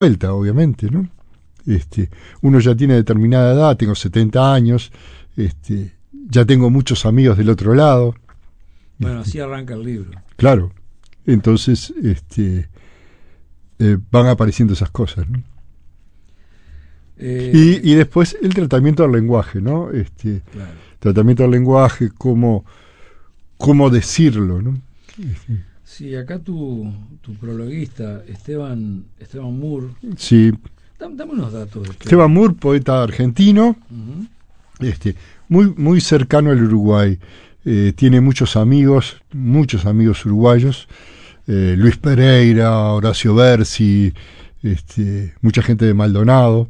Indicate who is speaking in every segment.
Speaker 1: vuelta, obviamente, ¿no? Uno ya tiene determinada edad, tengo 70 años, ya tengo muchos amigos del otro lado.
Speaker 2: Bueno, así arranca el libro.
Speaker 1: Claro. Entonces, van apareciendo esas cosas, ¿no? Y después el tratamiento del lenguaje, ¿no?
Speaker 2: Claro.
Speaker 1: Tratamiento del lenguaje, cómo decirlo, ¿no?
Speaker 2: Sí, acá tu prologuista, Esteban Moore.
Speaker 1: Sí.
Speaker 2: Dame unos datos.
Speaker 1: Esteban Moore, poeta argentino, muy cercano al Uruguay. Tiene muchos amigos uruguayos. Luis Pereira, Horacio Berzi, mucha gente de Maldonado.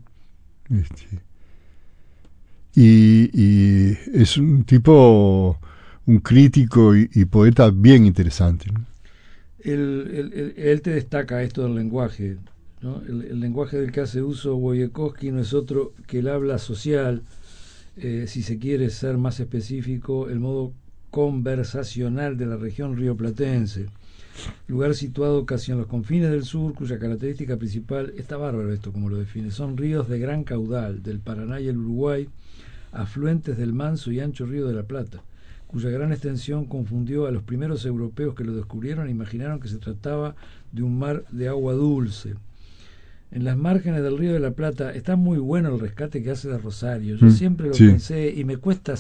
Speaker 1: Y es un tipo, un crítico y poeta bien interesante, ¿no?
Speaker 2: Él te destaca esto del lenguaje, ¿no? El lenguaje del que hace uso Boyekowski no es otro que el habla social, si se quiere ser más específico, el modo conversacional de la región rioplatense, lugar situado casi en los confines del sur, cuya característica principal, está bárbaro esto como lo define, son ríos de gran caudal, del Paraná y el Uruguay, afluentes del manso y ancho río de la Plata, cuya gran extensión confundió a los primeros europeos que lo descubrieron e imaginaron que se trataba de un mar de agua dulce. En las márgenes del río de la Plata está muy bueno el rescate que hace de Rosario. Yo siempre lo pensé y me cuesta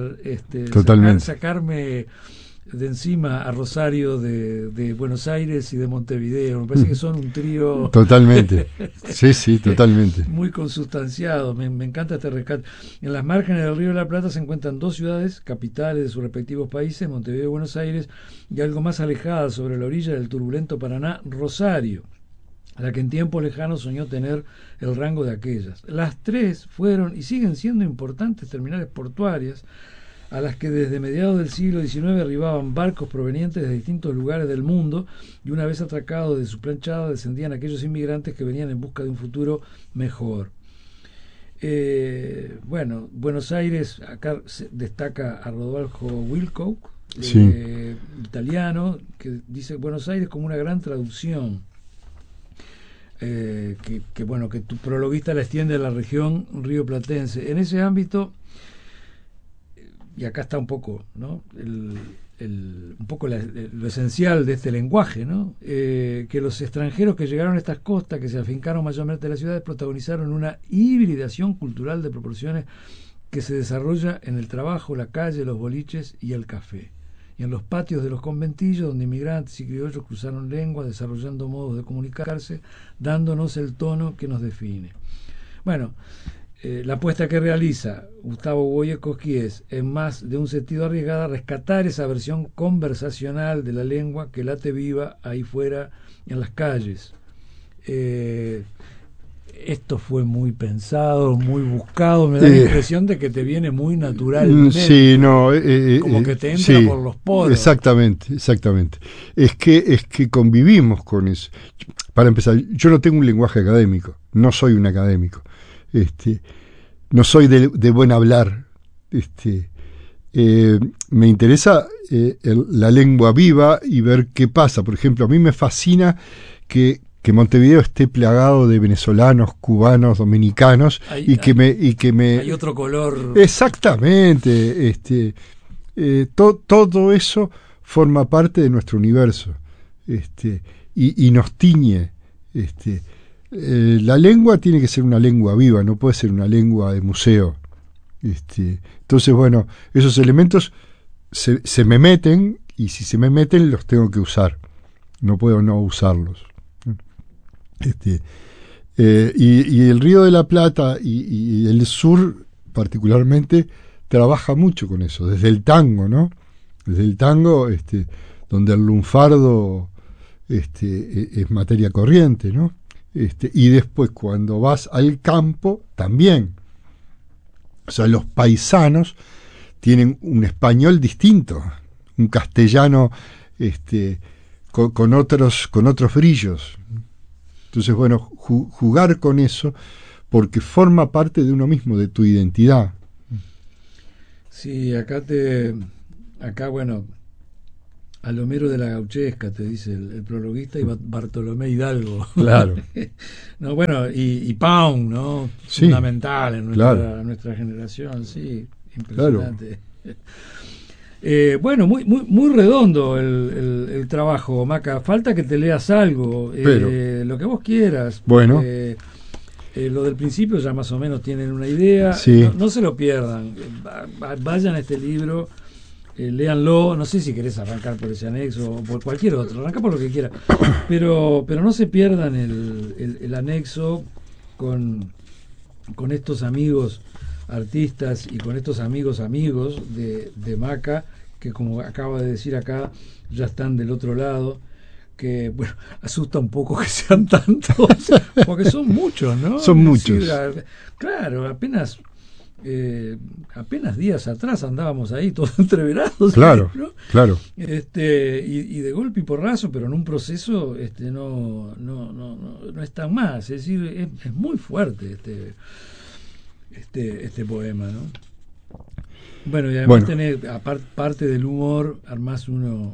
Speaker 2: sacarme de encima a Rosario de Buenos Aires y de Montevideo. Me parece que son un trío
Speaker 1: totalmente. Sí, totalmente.
Speaker 2: Muy consustanciado. Me encanta este rescate. En las márgenes del río de la Plata se encuentran dos ciudades capitales de sus respectivos países, Montevideo y Buenos Aires, y algo más alejada sobre la orilla del turbulento Paraná, Rosario, la que en tiempos lejanos soñó tener el rango de aquellas. Las tres fueron y siguen siendo importantes terminales portuarias a las que desde mediados del siglo XIX arribaban barcos provenientes de distintos lugares del mundo y una vez atracados de su planchada descendían aquellos inmigrantes que venían en busca de un futuro mejor. Buenos Aires, acá se destaca a Rodolfo Wilcock, italiano, que dice Buenos Aires como una gran traducción. Que tu prologuista la extiende a la región rioplatense. En ese ámbito, y acá está un poco, ¿no? Lo esencial de este lenguaje, ¿no? Que los extranjeros que llegaron a estas costas, que se afincaron mayormente en las ciudades, protagonizaron una hibridación cultural de proporciones que se desarrolla en el trabajo, la calle, los boliches y el café. Y en los patios de los conventillos, donde inmigrantes y criollos cruzaron lenguas, desarrollando modos de comunicarse, dándonos el tono que nos define. Bueno, la apuesta que realiza Gustavo Boyekowski es, en más de un sentido arriesgada, rescatar esa versión conversacional de la lengua que late viva ahí fuera en las calles. Esto fue muy pensado, muy buscado, me da la impresión de que te viene muy naturalmente.
Speaker 1: Sí, no,
Speaker 2: como que te entra por los poros.
Speaker 1: Exactamente. Es que convivimos con eso. Para empezar, yo no tengo un lenguaje académico, no soy un académico. No soy de buen hablar. Me interesa la lengua viva y ver qué pasa. Por ejemplo, a mí me fascina que Montevideo esté plagado de venezolanos, cubanos, dominicanos y que me
Speaker 2: hay otro color.
Speaker 1: Exactamente. Todo eso forma parte de nuestro universo. Y nos tiñe. La lengua tiene que ser una lengua viva, no puede ser una lengua de museo. Entonces, bueno, esos elementos se me meten, y si se me meten los tengo que usar. No puedo no usarlos. Y el Río de la Plata y el sur particularmente trabaja mucho con eso, desde el tango, ¿no? Desde el tango, donde el lunfardo es materia corriente, ¿no? Y después cuando vas al campo también. O sea, los paisanos tienen un español distinto, un castellano con otros brillos. Entonces, bueno, jugar con eso, porque forma parte de uno mismo, de tu identidad.
Speaker 2: Sí, acá al Homero de la Gauchesca, te dice el prologuista, y Bartolomé Hidalgo.
Speaker 1: Claro.
Speaker 2: No, bueno, y Pound, ¿no?
Speaker 1: Sí,
Speaker 2: Fundamental en nuestra generación, sí, impresionante. Claro. Bueno, muy redondo el trabajo, Maca. Falta que te leas algo, lo que vos quieras.
Speaker 1: Bueno.
Speaker 2: Lo del principio ya más o menos tienen una idea.
Speaker 1: Sí.
Speaker 2: No se lo pierdan. Vayan a este libro. Léanlo, no sé si querés arrancar por ese anexo o por cualquier otro, arranca por lo que quiera, pero no se pierdan el anexo con estos amigos artistas y con estos amigos de Maca, que como acaba de decir acá, ya están del otro lado, que bueno, asusta un poco que sean tantos, porque son muchos, ¿no?
Speaker 1: Son muchos.
Speaker 2: Claro, apenas días atrás andábamos ahí todos entreverados,
Speaker 1: claro,
Speaker 2: ¿no?
Speaker 1: Claro.
Speaker 2: Y de golpe y porrazo, pero en un proceso no es tan más, es decir, es muy fuerte este poema, ¿no? Bueno, y además tenés, aparte del humor, armás uno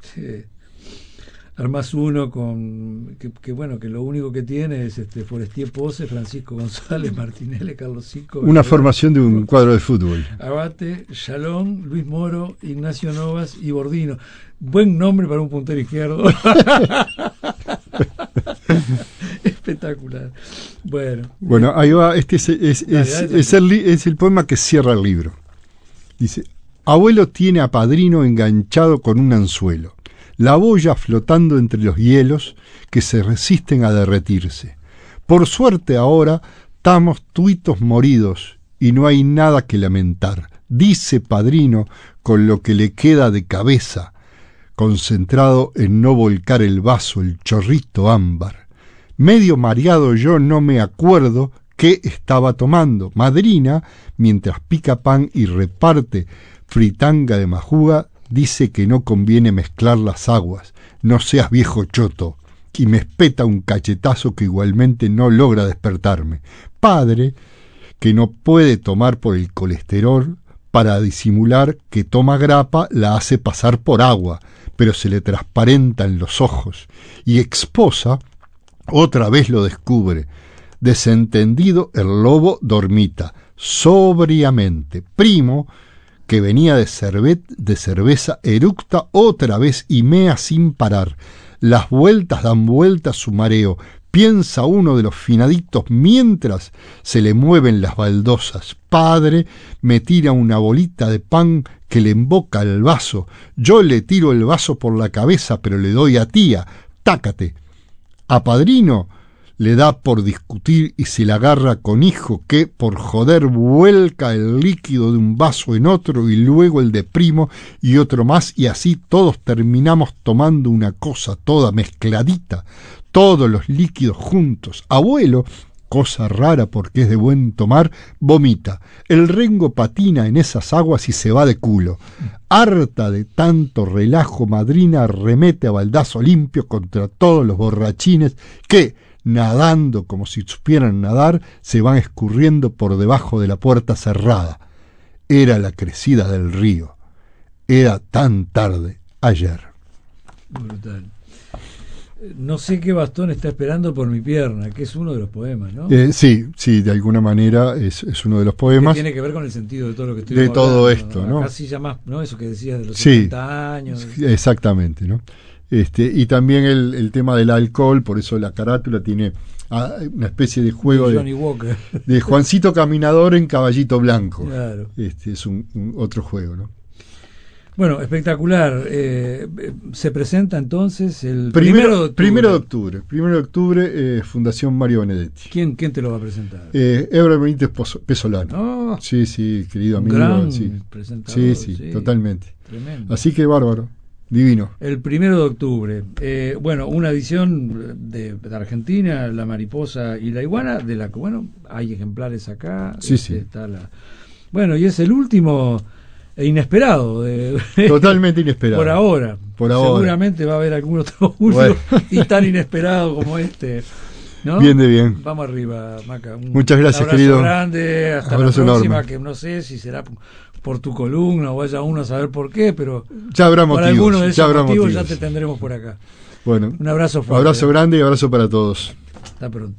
Speaker 2: con que bueno, que lo único que tiene es Forestier Pose, Francisco González, Martinelli, Carlos Zico,
Speaker 1: una formación de un cuadro de fútbol.
Speaker 2: Abate, Chalón, Luis Moro, Ignacio Novas y Bordino. Buen nombre para un puntero izquierdo. Espectacular. Bueno,
Speaker 1: ahí va. Este es el poema que cierra el libro. Dice: abuelo tiene a padrino enganchado con un anzuelo, la boya flotando entre los hielos que se resisten a derretirse. Por suerte ahora estamos tuitos moridos y no hay nada que lamentar, dice padrino con lo que le queda de cabeza, concentrado en no volcar el vaso, el chorrito ámbar. Medio mareado yo no me acuerdo qué estaba tomando. Madrina, mientras pica pan y reparte fritanga de majuga, dice que no conviene mezclar las aguas, no seas viejo choto, y me espeta un cachetazo que igualmente no logra despertarme. Padre, que no puede tomar por el colesterol, para disimular que toma grapa, la hace pasar por agua, pero se le transparentan los ojos, y esposa otra vez lo descubre. Desentendido el lobo dormita, sobriamente. Primo, que venía de cerveza, eructa otra vez y mea sin parar. Las vueltas dan vueltas su mareo. Piensa uno de los finaditos mientras se le mueven las baldosas. Padre, me tira una bolita de pan que le emboca el vaso. Yo le tiro el vaso por la cabeza, pero le doy a tía. Tácate. A padrino le da por discutir y se la agarra con hijo que, por joder, vuelca el líquido de un vaso en otro y luego el de primo y otro más, y así todos terminamos tomando una cosa toda mezcladita, todos los líquidos juntos. Abuelo, cosa rara porque es de buen tomar, vomita. El rengo patina en esas aguas y se va de culo. Harta de tanto relajo, madrina arremete a baldazo limpio contra todos los borrachines que, nadando como si supieran nadar, se van escurriendo por debajo de la puerta cerrada. Era la crecida del río. Era tan tarde ayer.
Speaker 2: Brutal. No sé qué bastón está esperando por mi pierna, que es uno de los poemas, ¿no?
Speaker 1: Sí, de alguna manera es uno de los poemas.
Speaker 2: Que tiene que ver con el sentido de todo lo que estoy
Speaker 1: de
Speaker 2: hablando,
Speaker 1: todo esto, ¿no?
Speaker 2: Casi ya más, ¿no? Eso que decías de los
Speaker 1: sí,
Speaker 2: 70 años.
Speaker 1: Exactamente, ¿no? Y también el tema del alcohol, por eso la carátula tiene una especie de juego
Speaker 2: de Johnny Walker,
Speaker 1: de Juancito Caminador en Caballito Blanco.
Speaker 2: Claro.
Speaker 1: Es un otro juego, ¿no?
Speaker 2: Bueno, espectacular. Se presenta entonces el
Speaker 1: primero de octubre. Primero de octubre, Fundación Mario Benedetti.
Speaker 2: ¿Quién te lo va a presentar?
Speaker 1: Ebra Benítez Pesolano.
Speaker 2: Oh,
Speaker 1: sí, querido amigo.
Speaker 2: Gran
Speaker 1: sí.
Speaker 2: presentador.
Speaker 1: Sí, totalmente.
Speaker 2: Tremendo.
Speaker 1: Así que bárbaro. Divino.
Speaker 2: El 1 de octubre. Bueno, una edición de Argentina, La Mariposa y la Iguana, de la que, bueno, hay ejemplares acá.
Speaker 1: Sí.
Speaker 2: Está bueno, y es el último inesperado.
Speaker 1: Totalmente inesperado.
Speaker 2: Por ahora. Seguramente va a haber algún otro uso y tan inesperado como este. ¿No?
Speaker 1: Bien.
Speaker 2: Vamos arriba, Maca.
Speaker 1: Muchas gracias,
Speaker 2: un abrazo
Speaker 1: querido.
Speaker 2: Grande. Hasta la próxima, que no sé si será por tu columna o vaya uno a saber por qué, pero
Speaker 1: ya habrá
Speaker 2: por
Speaker 1: motivos,
Speaker 2: alguno de esos motivos
Speaker 1: motivos.
Speaker 2: ya te tendremos por acá.
Speaker 1: Bueno,
Speaker 2: un abrazo fuerte.
Speaker 1: Abrazo grande y abrazo para todos.
Speaker 2: Hasta pronto.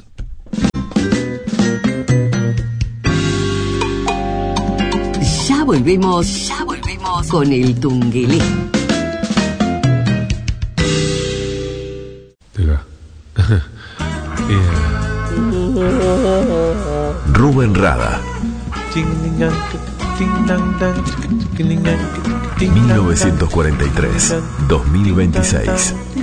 Speaker 3: Ya volvemos con el Tungelé.
Speaker 4: Rubén Rada, 1943-2026.